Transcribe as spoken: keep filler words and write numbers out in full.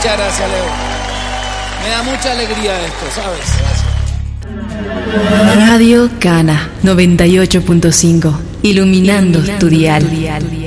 Muchas gracias, Leo. Me da mucha alegría esto, ¿sabes? Gracias. Radio Cana noventa y ocho punto cinco, iluminando tu dial.